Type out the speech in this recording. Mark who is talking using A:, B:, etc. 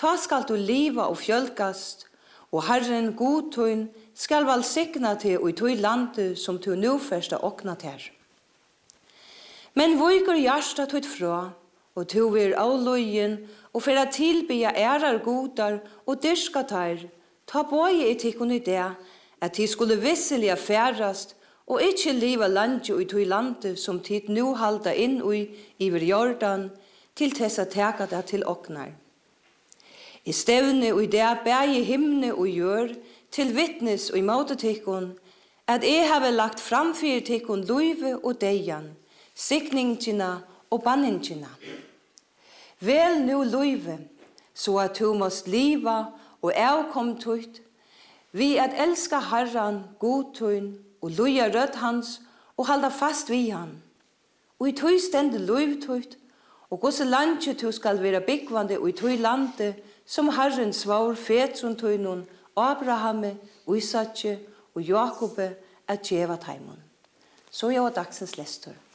A: Ta skal du liva og fjølkast, og Herren godtøyn skal velsigna til og i tøy landet som du nå først har åknet her. Men voiker hjärsta tøyt fra, og du vir avløyen, og for å tilbya ærar godar og dyrska tar, ta bøye i tikkun i det, at de skulle visselig færast, og ikkje liva landet og i tøy landet som tid nå halda inn iver Jordan, til tessa teka det til åknar. I stevne og i det bæge himne og gjør, til vittnes og i måte tikkun, at jeg have lagt framfyr tikkun luive og deian, sikningina og banningina. Vel nu luive, så at du måst liva og avkom tøyt, vi at elska Herran godtøyn og luja rødt hans og halda fast vi han. Og i tøy stende luiv tøyt, og gosse landet du skal være byggvande og i tøy landet, som Herren svar fetron tøynun, Abrahame, Isakje og Jakobe at djeva taimon. Så jeg var dagsens lestor.